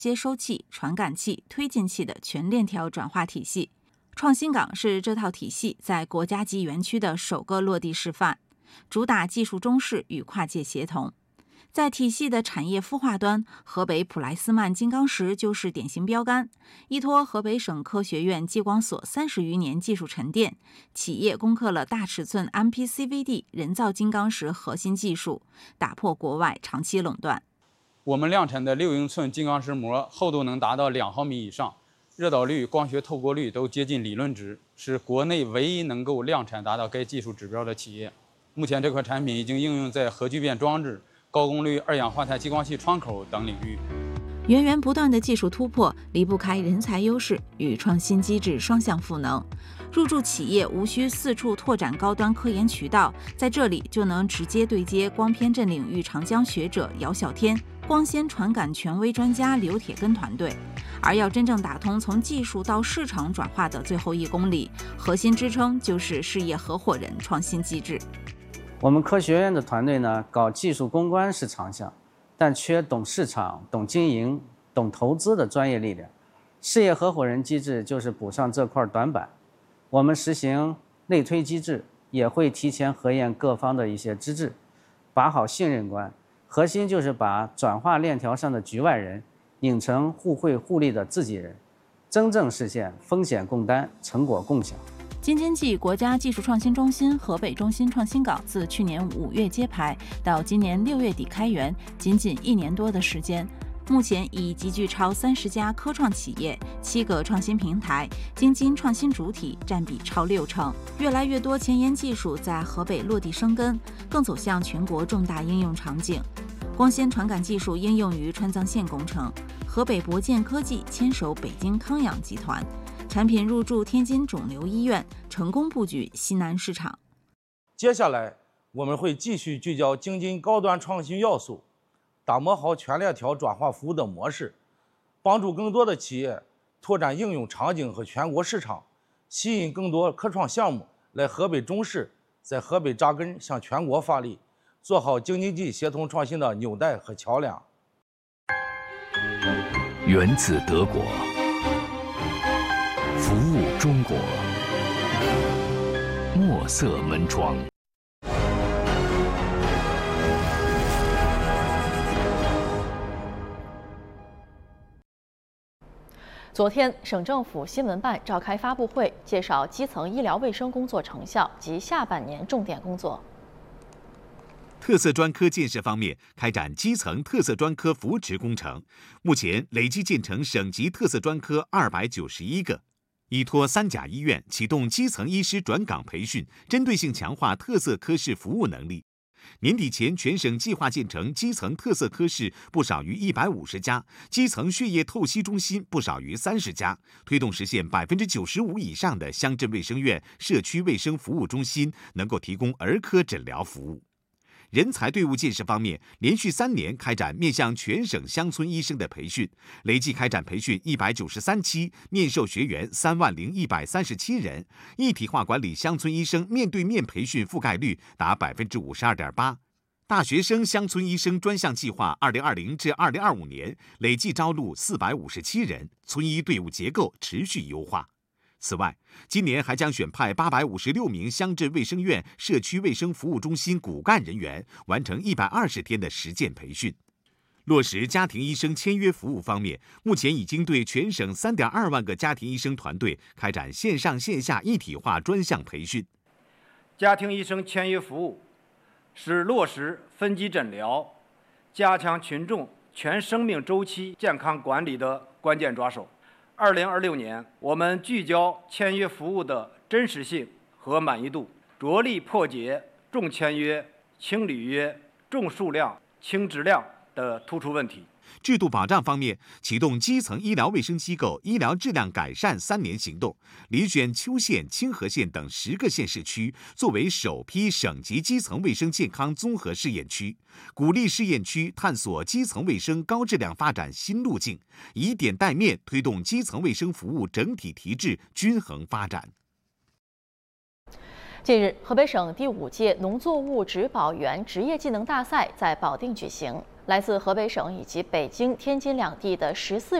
接收器、传感器、推进器的全链条转化体系。创新港是这套体系在国家级园区的首个落地示范，主打技术中式与跨界协同。在体系的产业孵化端，河北普莱斯曼金刚石就是典型标杆。依托河北省科学院激光所30余年技术沉淀，企业攻克了大尺寸 MPCVD 人造金刚石核心技术，打破国外长期垄断。 我们量产的6英寸金刚石膜厚度能达到2毫米以上，热导率、光学透过率都接近理论值，是国内唯一能够量产达到该技术指标的企业。目前这款产品已经应用在核聚变装置、高功率二氧化钛激光器窗口等领域。 源源不断的技术突破离不开人才优势与创新机制双向赋能。入驻企业无需四处拓展高端科研渠道，在这里就能直接对接光偏振领域长江学者姚小天、光纤传感权威专家刘铁根团队。而要真正打通从技术到市场转化的最后1公里，核心支撑就是事业合伙人创新机制。 我们科学院的团队呢，搞技术攻关是长项，但缺懂市场、懂经营、懂投资的专业力量。事业合伙人机制就是补上这块短板。我们实行内推机制，也会提前核验各方的一些资质，把好信任关。核心就是把转化链条上的局外人拧成互惠互利的自己人，真正实现风险共担、成果共享。 京津冀国家技术创新中心河北中心创新港自去年5月揭牌到今年6月底开园，仅仅1年多的时间，目前已集聚超30家科创企业、7个创新平台，京津创新主体占比超60%。越来越多前沿技术在河北落地生根，更走向全国重大应用场景。光纤传感技术应用于川藏线工程，河北博健科技牵手北京康养集团。产品入驻天津肿瘤医院，成功布局西南市场。 接下来，我们会继续聚焦京津高端创新要素，打磨好全链条转化服务的模式，帮助更多的企业拓展应用场景和全国市场，吸引更多科创项目来河北中市，在河北扎根，向全国发力，做好京津冀协同创新的纽带和桥梁。 源自德国，服务中国，墨色门窗。 昨天，省政府新闻办召开发布会，介绍基层医疗卫生工作成效及下半年重点工作。 特色专科建设方面，开展基层特色专科扶持工程，目前累计建成省级特色专科291个。依托3甲医院启动基层医师转岗培训，针对性强化特色科室服务能力。年底前，全省计划建成基层特色科室不少于150家，基层血液透析中心不少于30家，推动实现95%以上的乡镇卫生院、社区卫生服务中心能够提供儿科诊疗服务。人才队伍建设方面，连续3年开展面向全省乡村医生的培训，累计开展培训193期，面授学员30137人，一体化管理乡村医生面对面培训覆盖率达52.8%。大学生乡村医生专项计划2020至2025年累计招录457人，村医队伍结构持续优化。此外，今年还将选派856名乡镇卫生院、社区卫生服务中心骨干人员，完成120天的实践培训。落实家庭医生签约服务方面，目前已经对全省3.2万个家庭医生团队开展线上线下一体化专项培训。 家庭医生签约服务是落实分级诊疗、加强群众全生命周期健康管理的关键抓手。2026年，我们聚焦签约服务的真实性和满意度，着力破解重签约、轻履约、重数量、轻质量的突出问题。 制度保障方面，启动基层医疗卫生机构医疗质量改善3年行动，遴选邱县、清河县等10个县市区作为首批省级基层卫生健康综合试验区，鼓励试验区探索基层卫生高质量发展新路径，以点带面推动基层卫生服务整体提质均衡发展。 近日，河北省第5届农作物植保员职业技能大赛在保定举行。 来自河北省以及北京、天津两地的14